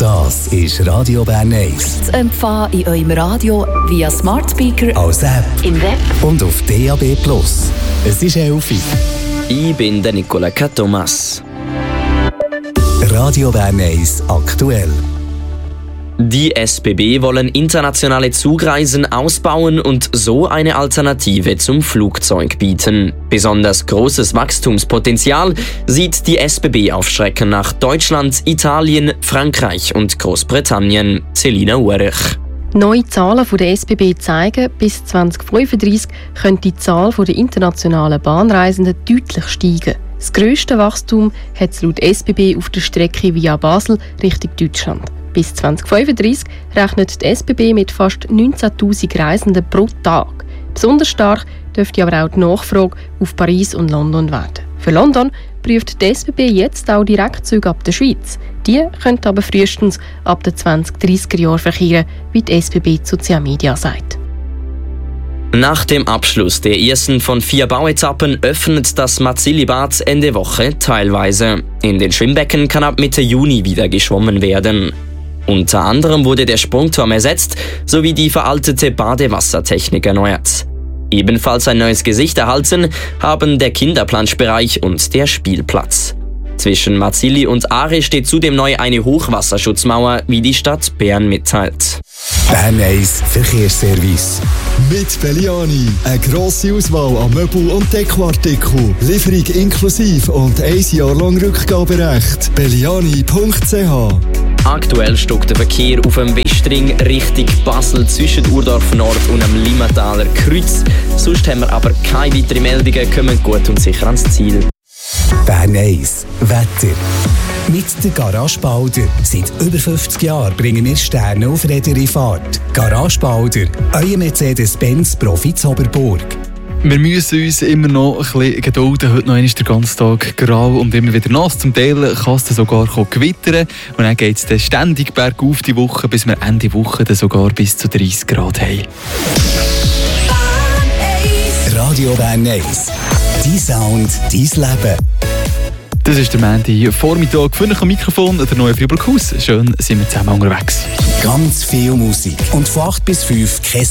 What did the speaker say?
Das ist Radio Bern 1. Zu empfangen in eurem Radio via Smart Speaker, als App im Web und auf DAB+. Es ist 11 Uhr. Ich bin der Nicola Thomas. Radio Bern 1 aktuell. Die SBB wollen internationale Zugreisen ausbauen und so eine Alternative zum Flugzeug bieten. Besonders großes Wachstumspotenzial sieht die SBB auf Strecken nach Deutschland, Italien, Frankreich und Großbritannien. Selina Urich. Neue Zahlen von der SBB zeigen, bis 2035 könnte die Zahl der internationalen Bahnreisenden deutlich steigen. Das grösste Wachstum hat es laut SBB auf der Strecke via Basel Richtung Deutschland. Bis 2035 rechnet die SBB mit fast 19'000 Reisenden pro Tag. Besonders stark dürfte aber auch die Nachfrage auf Paris und London werden. Für London prüft die SBB jetzt auch Direktzüge ab der Schweiz. Die könnten aber frühestens ab den 2030er Jahren verkehren, wie die SBB zu CA Media sagt. Nach dem Abschluss der ersten von 4 Bauetappen öffnet das Marzili-Bad Ende Woche teilweise. In den Schwimmbecken kann ab Mitte Juni wieder geschwommen werden. Unter anderem wurde der Sprungturm ersetzt, sowie die veraltete Badewassertechnik erneuert. Ebenfalls ein neues Gesicht erhalten haben der Kinderplanschbereich und der Spielplatz. Zwischen Marzili und Aare steht zudem neu eine Hochwasserschutzmauer, wie die Stadt Bern mitteilt. Bern 1 Verkehrsservice. Mit Belliani. Eine grosse Auswahl an Möbel- und Dekoartikeln. Lieferung inklusive und 1 Jahr lang Rückgaberecht. Belliani.ch. Aktuell stockt der Verkehr auf dem Westring Richtung Basel zwischen Urdorf Nord und dem Limmataler Kreuz. Sonst haben wir aber keine weiteren Meldungen, kommen gut und sicher ans Ziel. Bern 1 Wetter. Mit der Garage Balder. Seit über 50 Jahren bringen wir Sterne auf Räder in Fahrt. Garage Balder, euer Mercedes-Benz Profi Zoberburg. Wir müssen uns immer noch ein bisschen gedulden. Heute noch einmal den ganzen Tag grau und immer wieder nass. Zum Teil kann es sogar gewittern. Und dann geht es ständig bergauf die Woche, bis wir Ende Woche dann sogar bis zu 30 Grad haben. Radio Bern 1. Dein Sound, dein Leben. Das ist der Mandy Vormittag. Für euch am Mikrofon der neue Fribourg Haus. Schön sind wir zusammen unterwegs. Ganz viel Musik. Und von 8 bis 5 kein